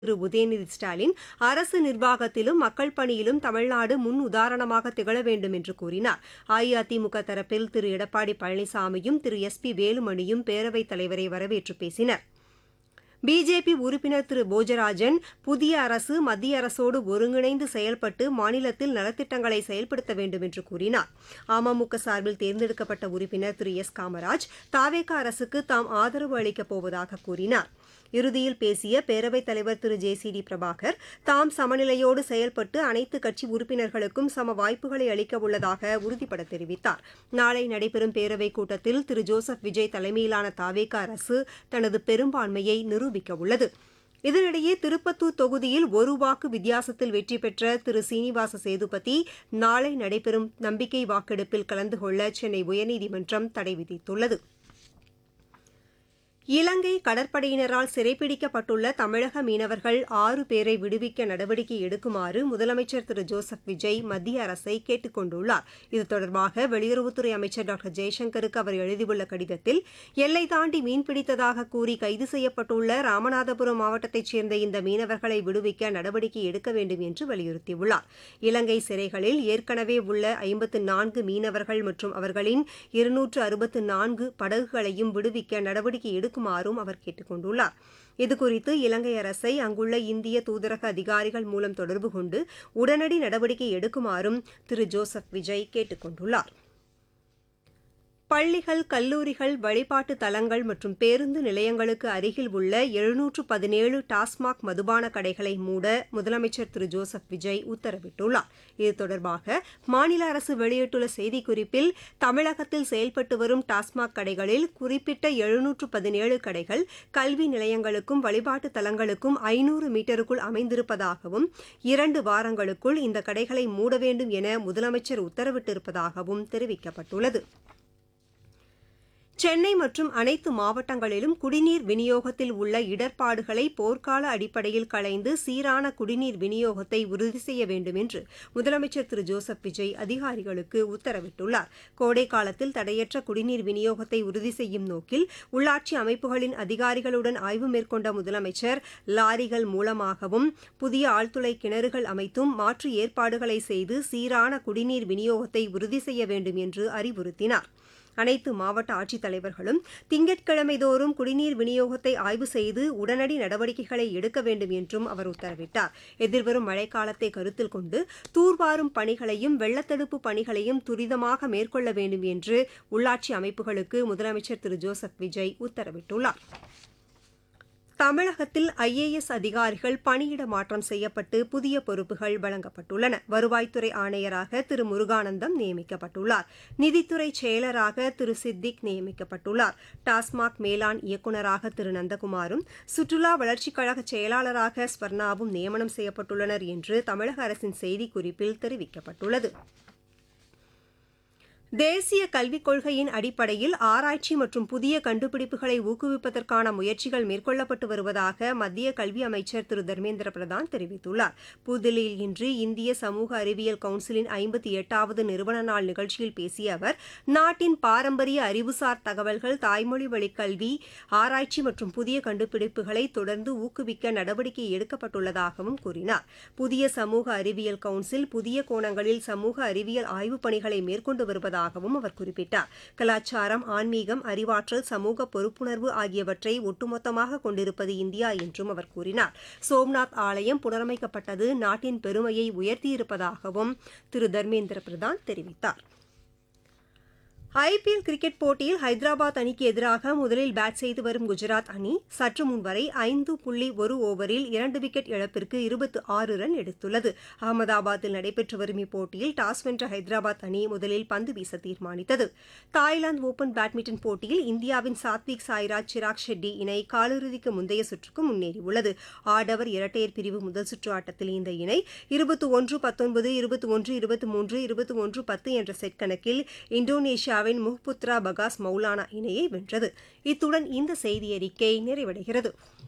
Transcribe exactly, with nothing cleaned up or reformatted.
திரு உதயநிதி ஸ்டாலின் அரசு நிர்வாகத்திலும் மக்கள் பணியிலும் தமிழ்நாடு முன் உதாரணமாக திகழ வேண்டும் என்று கூறினார். அஇஅதிமுக தரப்பில் திரு எடப்பாடி பழனிசாமியும் திரு எஸ் பி வேலுமணியும் பேரவைத் தலைவரை வரவேற்று பேசினர். பிஜேபி உறுப்பினர் திரு போஜராஜன் புதிய அரசு மத்திய அரசோடு ஒருங்கிணைந்து செயல்பட்டு மாநிலத்தில் நலத்திட்டங்களை செயல்படுத்த வேண்டும் என்று கூறினார். அமமுக சார்பில் தேர்ந்தெடுக்கப்பட்ட உறுப்பினர் திரு எஸ் காமராஜ் தாவேகா அரசுக்கு தாம் ஆதரவு அளிக்கப் போவதாக கூறினார். இறுதியில் பேசிய பேரவைத் தலைவர் திரு ஜே சி டி பிரபாகர் தாம் சமநிலையோடு செயல்பட்டு அனைத்து கட்சி உறுப்பினர்களுக்கும் சம வாய்ப்புகளை அளிக்க உள்ளதாக உறுதிபட தெரிவித்தார். நாளை நடைபெறும் பேரவைக் கூட்டத்தில் திரு ஜோசப் விஜய் தலைமையிலான தாவேகா அரசு தனது பெரும்பான்மையை நிரூபிக்க உள்ளது. இதனிடையே திருப்பத்தூர் தொகுதியில் ஒரு வாக்கு வித்தியாசத்தில் வெற்றி பெற்ற திரு சீனிவாச சேதுபதி நாளை நடைபெறும் நம்பிக்கை வாக்கெடுப்பில் கலந்து கொள்ள சென்னை உயர்நீதிமன்றம் தடை விதித்துள்ளது. இலங்கை கடற்படையினரால் சிறைப்பிடிக்கப்பட்டுள்ள தமிழக மீனவர்கள் ஆறு பேரை விடுவிக்க நடவடிக்கை எடுக்குமாறு முதலமைச்சர் திரு ஜோசப் விஜய் மத்திய அரசை கேட்டுக் கொண்டுள்ளார். இது தொடர்பாக வெளியுறவுத்துறை அமைச்சர் டாக்டர் ஜெய்சங்கருக்கு அவர் எழுதியுள்ள கடிதத்தில் எல்லை தாண்டி மீன்பிடித்ததாக கூறி கைது செய்யப்பட்டுள்ள ராமநாதபுரம் மாவட்டத்தைச் சேர்ந்த இந்த மீனவர்களை விடுவிக்க நடவடிக்கை எடுக்க வேண்டும் என்று வலியுறுத்தியுள்ளார். இலங்கை சிறைகளில் ஏற்கனவே உள்ள ஐம்பத்து நான்கு மீனவர்கள் மற்றும் அவர்களின் இருநூற்று அறுபத்து நான்கு படகுகளையும் விடுவிக்க நடவடிக்கை எடுக்கும் மாறும் அவர் கேட்டுக் கொண்டுள்ளார். இதுகுறித்து இலங்கை அரசை அங்குள்ள இந்திய தூதரக அதிகாரிகள் மூலம் தொடர்பு கொண்டு உடனடி நடவடிக்கை எடுக்குமாறும் திரு ஜோசப் விஜய் கேட்டுக் கொண்டுள்ளார். பள்ளிகள், கல்லூரிகள், வழிபாட்டு தலங்கள் மற்றும் பேருந்து நிலையங்களுக்கு அருகில் உள்ள எழுநூற்று பதினேழு டாஸ்மாக் மதுபான கடைகளை மூட முதலமைச்சர் திரு ஜோசப் விஜய் உத்தரவிட்டுள்ளார். இது தொடர்பாக மாநில அரசு வெளியிட்டுள்ள செய்திக்குறிப்பில் தமிழகத்தில் செயல்பட்டு வரும் டாஸ்மாக் கடைகளில் குறிப்பிட்ட எழுநூற்று பதினேழு கடைகள் கல்வி நிலையங்களுக்கும் வழிபாட்டு தலங்களுக்கும் ஐநூறு மீட்டருக்குள் அமைந்திருப்பதாகவும் இரண்டு வாரங்களுக்குள் இந்த கடைகளை மூட வேண்டும் என முதலமைச்சர் உத்தரவிட்டிருப்பதாகவும் தெரிவிக்கப்பட்டுள்ளது. சென்னை மற்றும் அனைத்து மாவட்டங்களிலும் குடிநீர் விநியோகத்தில் உள்ள இடர்பாடுகளை போர்க்கால அடிப்படையில் களைந்து சீரான குடிநீர் விநியோகத்தை உறுதி செய்ய வேண்டும் என்று முதலமைச்சர் திரு ஜோசப் விஜய் அதிகாரிகளுக்கு உத்தரவிட்டுள்ளார். கோடை காலத்தில் தடையற்ற குடிநீர் விநியோகத்தை உறுதி செய்யும் நோக்கில் உள்ளாட்சி அமைப்புகளின் அதிகாரிகளுடன் ஆய்வு மேற்கொண்ட முதலமைச்சர் லாரிகள் மூலமாகவும் புதிய ஆழ்துளை கிணறுகள் அமைத்தும் மாற்று ஏற்பாடுகளை செய்து சீரான குடிநீர் விநியோகத்தை உறுதி செய்ய வேண்டும் என்று அறிவுறுத்தினார். அனைத்து மாவட்ட ஆட்சித்தலைவர்களும் திங்கட்கிழமை தோறும் குடிநீர் விநியோகத்தை ஆய்வு செய்து உடனடி நடவடிக்கைகளை எடுக்க வேண்டும் என்றும் அவர் உத்தரவிட்டார். எதிர்வரும் மழைக்காலத்தை கருத்தில் கொண்டு தூர்வாரும் பணிகளையும் வெள்ளத்தடுப்பு பணிகளையும் துரிதமாக மேற்கொள்ள வேண்டும் என்று உள்ளாட்சி அமைப்புகளுக்கு முதலமைச்சர் திரு ஜோசப் விஜய் உத்தரவிட்டுள்ளார். தமிழகத்தில் ஐ ஏ எஸ் அதிகாரிகள் பணியிட மாற்றம் செய்யப்பட்டு புதிய பொறுப்புகள் வழங்கப்பட்டுள்ளன. வருவாய்த்துறை ஆணையராக திரு முருகானந்தம் நியமிக்கப்பட்டுள்ளார். நிதித்துறை செயலராக திரு சித்திக் நியமிக்கப்பட்டுள்ளார். டாஸ்மாக் மேலாண் இயக்குநராக திரு நந்தகுமாரும் சுற்றுலா வளர்ச்சிக் கழக செயலாளராக ஸ்வர்ணாவும் நியமனம் செய்யப்பட்டுள்ளனர் என்று தமிழக அரசின் செய்திக்குறிப்பில் தெரிவிக்கப்பட்டுள்ளது. தேசிய கல்விக் கொள்கையின் அடிப்படையில் ஆராய்ச்சி மற்றும் புதிய கண்டுபிடிப்புகளை ஊக்குவிப்பதற்கான முயற்சிகள் மேற்கொள்ளப்பட்டு வருவதாக மத்திய கல்வி அமைச்சர் திரு தர்மேந்திர பிரதான் தெரிவித்துள்ளார். புதுதில்லியில் இன்று இந்திய சமூக அறிவியல் கவுன்சிலின் ஐம்பத்தி எட்டாவது நிறுவன நாள் நிகழ்ச்சியில் பேசிய அவர் நாட்டின் பாரம்பரிய அறிவுசார் தகவல்கள், தாய்மொழி வழிக் கல்வி, ஆராய்ச்சி மற்றும் புதிய கண்டுபிடிப்புகளை தொடர்ந்து ஊக்குவிக்க நடவடிக்கை எடுக்கப்பட்டுள்ளதாகவும் கூறினார். புதிய சமூக அறிவியல் கவுன்சில் புதிய கோணங்களில் சமூக அறிவியல் ஆய்வுப் பணிகளை மேற்கொண்டு வருவதாக அவர் குறிப்பிட்டார். கலாச்சாரம், ஆன்மீகம், அறிவாற்றல், சமூக பொறுப்புணர்வு ஆகியவற்றை ஒட்டுமொத்தமாக கொண்டிருப்பது இந்தியா என்றும் அவர் கூறினார். சோம்நாத் ஆலயம் புனரமைக்கப்பட்டது நாட்டின் பெருமையை உயர்த்தியிருப்பதாகவும் திரு தர்மேந்திர பிரதான் தெரிவித்தார். ஐ பி எல் கிரிக்கெட் போட்டியில் ஹைதராபாத் அணிக்கு எதிராக முதலில் பேட் செய்து வரும் குஜராத் அணி சற்று முன்வரை ஐந்து புள்ளி ஒரு ஓவரில் இரண்டு விக்கெட் இழப்பிற்கு இருபத்தி ஆறு ரன் எடுத்துள்ளது. அகமதாபாத்தில் நடைபெற்று வரும் இப்போட்டியில் டாஸ் வென்ற ஹைதராபாத் அணி முதலில் பந்து வீச தீர்மானித்தது. தாய்லாந்து ஓபன் பேட்மிண்டன் போட்டியில் இந்தியாவின் சாத்விக் சாய்ராஜ் சிராக் ஷெட்டி இணை காலிறுதிக்கு முந்தைய சுற்றுக்கு முன்னேறியுள்ளது. ஆடவர் இரட்டையர் பிரிவு முதல் சுற்று ஆட்டத்தில் இந்த இணை இருபத்தி ஒன்று பத்தொன்பது இருபத்தி ஒன்று இருபத்தி மூன்று இருபத்தி ஒன்று பத்து என்ற செட் கணக்கில் இந்தோனேஷியா முஹ்புத்ரா பகாஸ் மௌலானா இணையை வென்றது. இத்துடன் இந்த செய்தியறிக்கை நிறைவடைகிறது.